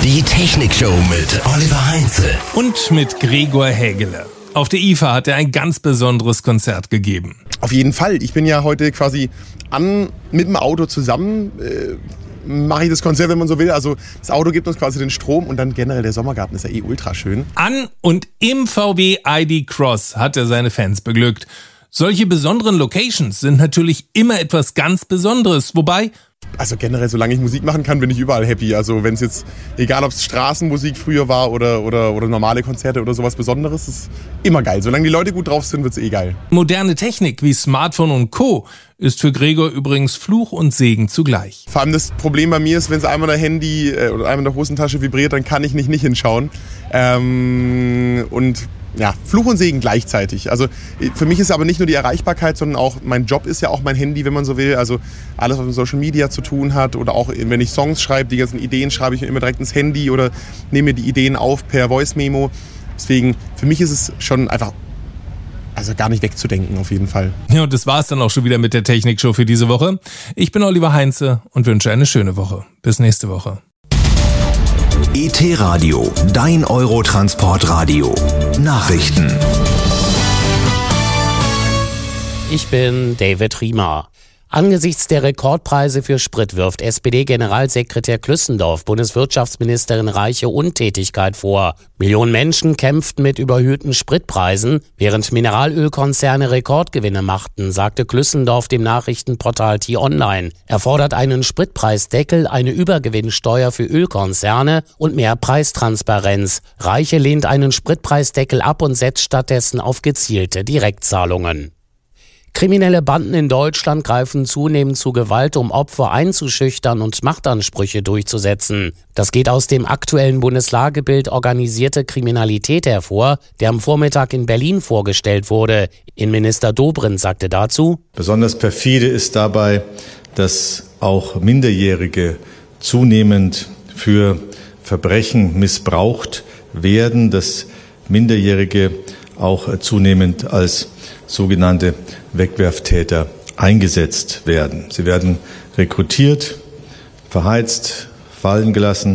Die Technikshow mit Oliver Heinze. Und mit Gregor Hägeler. Auf der IFA hat er ein ganz besonderes Konzert gegeben. Auf jeden Fall. Ich bin ja heute quasi mit dem Auto zusammen. Mache ich das Konzert, wenn man so will. Also das Auto gibt uns quasi den Strom und dann generell der Sommergarten ist ja ultra schön. An und im VW ID Cross hat er seine Fans beglückt. Solche besonderen Locations sind natürlich immer etwas ganz Besonderes, wobei... Also generell, solange ich Musik machen kann, bin ich überall happy. Also wenn es jetzt, egal ob es Straßenmusik früher war oder normale Konzerte oder sowas Besonderes, ist immer geil. Solange die Leute gut drauf sind, wird es geil. Moderne Technik wie Smartphone und Co. ist für Gregor übrigens Fluch und Segen zugleich. Vor allem das Problem bei mir ist, wenn es einmal der Handy oder einmal in der Hosentasche vibriert, dann kann ich nicht hinschauen. Und ja, Fluch und Segen gleichzeitig. Also für mich ist aber nicht nur die Erreichbarkeit, sondern auch mein Job ist ja auch mein Handy, wenn man so will. Also alles, was mit Social Media zu tun hat oder auch wenn ich Songs schreibe, die ganzen Ideen schreibe ich immer direkt ins Handy oder nehme mir die Ideen auf per Voice Memo. Deswegen, für mich ist es schon einfach gar nicht wegzudenken auf jeden Fall. Ja, und das war's dann auch schon wieder mit der Technikshow für diese Woche. Ich bin Oliver Heinze und wünsche eine schöne Woche. Bis nächste Woche. ET-Radio, dein Eurotransportradio. Nachrichten. Ich bin David Riemer. Angesichts der Rekordpreise für Sprit wirft SPD-Generalsekretär Klüssendorf Bundeswirtschaftsministerin Reiche Untätigkeit vor. Millionen Menschen kämpften mit überhöhten Spritpreisen, während Mineralölkonzerne Rekordgewinne machten, sagte Klüssendorf dem Nachrichtenportal T-Online. Er fordert einen Spritpreisdeckel, eine Übergewinnsteuer für Ölkonzerne und mehr Preistransparenz. Reiche lehnt einen Spritpreisdeckel ab und setzt stattdessen auf gezielte Direktzahlungen. Kriminelle Banden in Deutschland greifen zunehmend zu Gewalt, um Opfer einzuschüchtern und Machtansprüche durchzusetzen. Das geht aus dem aktuellen Bundeslagebild Organisierte Kriminalität hervor, der am Vormittag in Berlin vorgestellt wurde. Innenminister Dobrindt sagte dazu: Besonders perfide ist dabei, dass auch Minderjährige zunehmend für Verbrechen missbraucht werden, dass Minderjährige auch zunehmend als sogenannte Wegwerftäter eingesetzt werden. Sie werden rekrutiert, verheizt, fallen gelassen,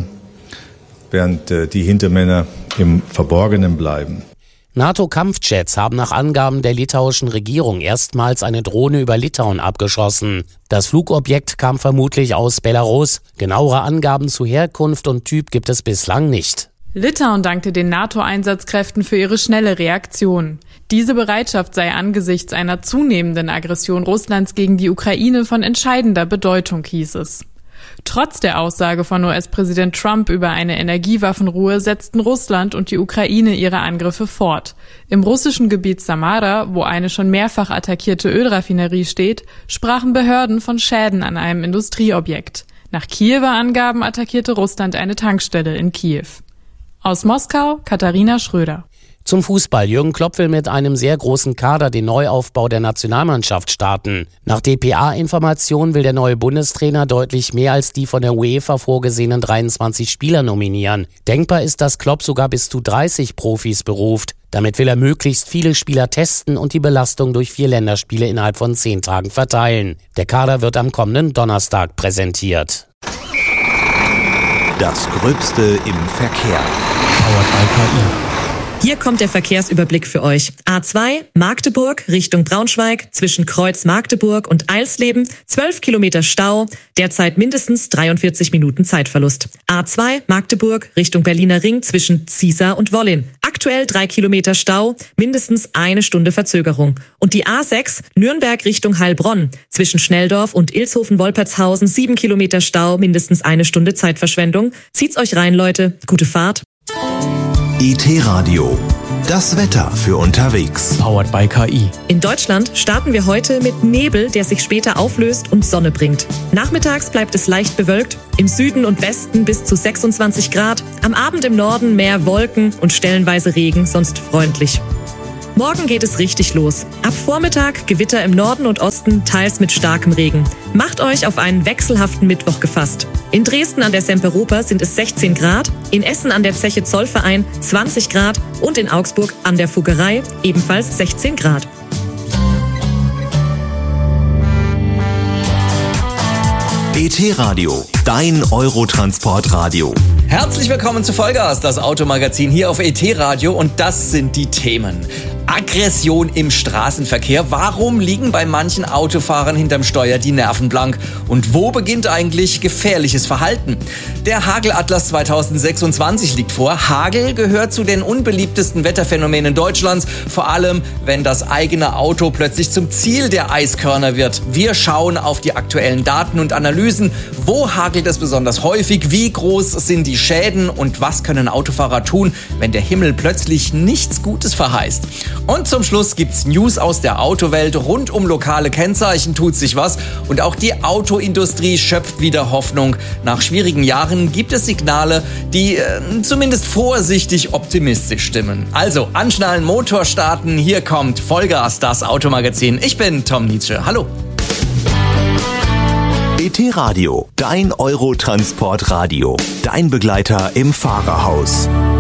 während die Hintermänner im Verborgenen bleiben. NATO-Kampfjets haben nach Angaben der litauischen Regierung erstmals eine Drohne über Litauen abgeschossen. Das Flugobjekt kam vermutlich aus Belarus. Genauere Angaben zu Herkunft und Typ gibt es bislang nicht. Litauen dankte den NATO-Einsatzkräften für ihre schnelle Reaktion. Diese Bereitschaft sei angesichts einer zunehmenden Aggression Russlands gegen die Ukraine von entscheidender Bedeutung, hieß es. Trotz der Aussage von US-Präsident Trump über eine Energiewaffenruhe setzten Russland und die Ukraine ihre Angriffe fort. Im russischen Gebiet Samara, wo eine schon mehrfach attackierte Ölraffinerie steht, sprachen Behörden von Schäden an einem Industrieobjekt. Nach Kiewer Angaben attackierte Russland eine Tankstelle in Kiew. Aus Moskau, Katharina Schröder. Zum Fußball. Jürgen Klopp will mit einem sehr großen Kader den Neuaufbau der Nationalmannschaft starten. Nach dpa-Informationen will der neue Bundestrainer deutlich mehr als die von der UEFA vorgesehenen 23 Spieler nominieren. Denkbar ist, dass Klopp sogar bis zu 30 Profis beruft. Damit will er möglichst viele Spieler testen und die Belastung durch 4 Länderspiele innerhalb von 10 Tagen verteilen. Der Kader wird am kommenden Donnerstag präsentiert. Das Gröbste im Verkehr. Powered by KI. Hier kommt der Verkehrsüberblick für euch. A2 Magdeburg Richtung Braunschweig zwischen Kreuz Magdeburg und Eilsleben 12 Kilometer Stau, derzeit mindestens 43 Minuten Zeitverlust. A2 Magdeburg Richtung Berliner Ring zwischen Ziesar und Wollin. Aktuell 3 Kilometer Stau, mindestens 1 Stunde Verzögerung. Und die A6 Nürnberg Richtung Heilbronn zwischen Schnelldorf und Ilshofen-Wolpertshausen 7 Kilometer Stau, mindestens 1 Stunde Zeitverschwendung. Zieht's euch rein, Leute. Gute Fahrt. ET-Radio, das Wetter für unterwegs. Powered by KI. In Deutschland starten wir heute mit Nebel, der sich später auflöst und Sonne bringt. Nachmittags bleibt es leicht bewölkt, im Süden und Westen bis zu 26 Grad, am Abend im Norden mehr Wolken und stellenweise Regen, sonst freundlich. Morgen geht es richtig los. Ab Vormittag Gewitter im Norden und Osten, teils mit starkem Regen. Macht euch auf einen wechselhaften Mittwoch gefasst. In Dresden an der Semperoper sind es 16 Grad, in Essen an der Zeche Zollverein 20 Grad und in Augsburg an der Fuggerei ebenfalls 16 Grad. ET-Radio, dein Eurotransportradio. Herzlich willkommen zu Vollgas, das Automagazin hier auf ET-Radio, und das sind die Themen. Aggression im Straßenverkehr. Warum liegen bei manchen Autofahrern hinterm Steuer die Nerven blank? Und wo beginnt eigentlich gefährliches Verhalten? Der Hagelatlas 2026 liegt vor. Hagel gehört zu den unbeliebtesten Wetterphänomenen Deutschlands, vor allem wenn das eigene Auto plötzlich zum Ziel der Eiskörner wird. Wir schauen auf die aktuellen Daten und Analysen. Wo hagelt es besonders häufig? Wie groß sind die Schäden? Und was können Autofahrer tun, wenn der Himmel plötzlich nichts Gutes verheißt? Und zum Schluss gibt's News aus der Autowelt. Rund um lokale Kennzeichen tut sich was. Und auch die Autoindustrie schöpft wieder Hoffnung. Nach schwierigen Jahren gibt es Signale, die zumindest vorsichtig optimistisch stimmen. Also anschnallen, Motor starten. Hier kommt Vollgas, das Automagazin. Ich bin Tom Nietzsche. Hallo. ET-Radio, dein Eurotransportradio. Dein Begleiter im Fahrerhaus.